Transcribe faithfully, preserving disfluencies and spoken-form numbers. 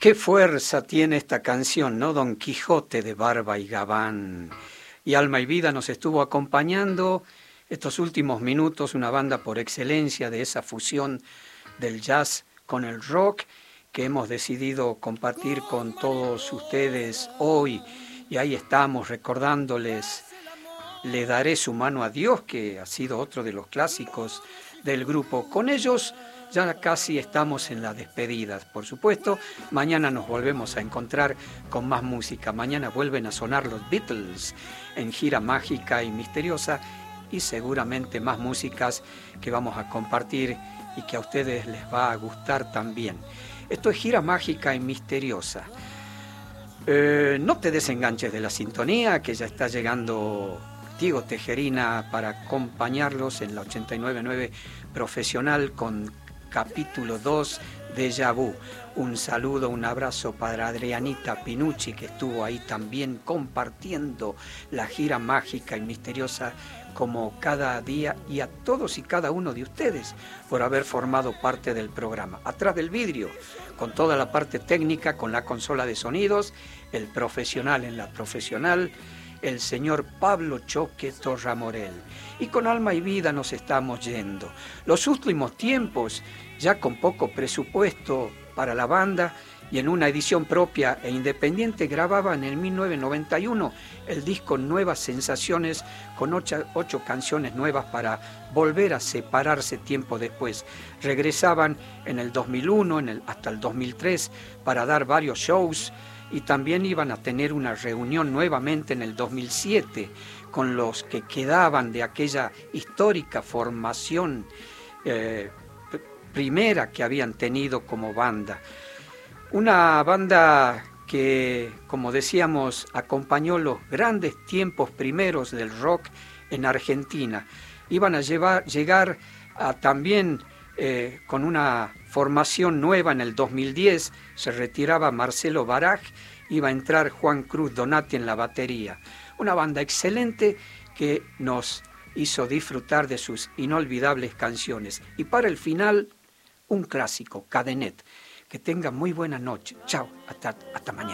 Qué fuerza tiene esta canción, ¿no? Don Quijote de Barba y Gabán. Y Alma y Vida nos estuvo acompañando estos últimos minutos, una banda por excelencia de esa fusión del jazz con el rock que hemos decidido compartir con todos ustedes hoy. Y ahí estamos recordándoles Le daré su mano a Dios, que ha sido otro de los clásicos del grupo. Con ellos ya casi estamos en la despedida. Por supuesto, mañana nos volvemos a encontrar con más música. Mañana vuelven a sonar los Beatles en gira mágica y misteriosa y seguramente más músicas que vamos a compartir y que a ustedes les va a gustar también. Esto es gira mágica y misteriosa. Eh, no te desenganches de la sintonía, que ya está llegando Diego Tejerina para acompañarlos en la ochenta y nueve punto nueve Profesional con capítulo dos de Déjà Vu. Un saludo, un abrazo para Adrianita Pinucci, que estuvo ahí también compartiendo la gira mágica y misteriosa como cada día, y a todos y cada uno de ustedes por haber formado parte del programa. Atrás del vidrio, con toda la parte técnica, con la consola de sonidos, el profesional en la profesional, el señor Pablo Choque Torramorel. Y con Alma y Vida nos estamos yendo. Los últimos tiempos, ya con poco presupuesto para la banda y en una edición propia e independiente, grababan en mil novecientos noventa y uno el disco Nuevas Sensaciones con ocho, ocho canciones nuevas para volver a separarse tiempo después. Regresaban en el dos mil uno en el, hasta el dos mil tres para dar varios shows, y también iban a tener una reunión nuevamente en el dos mil siete con los que quedaban de aquella histórica formación eh, primera que habían tenido como banda. Una banda que, como decíamos, acompañó los grandes tiempos primeros del rock en Argentina. Iban a llevar, llegar a también eh, con una formación nueva en el dos mil diez, se retiraba Marcelo Baraj, iba a entrar Juan Cruz Donati en la batería. Una banda excelente que nos hizo disfrutar de sus inolvidables canciones. Y para el final, un clásico, Cadenet. Que tengan muy buena noche. Chao, hasta, hasta mañana.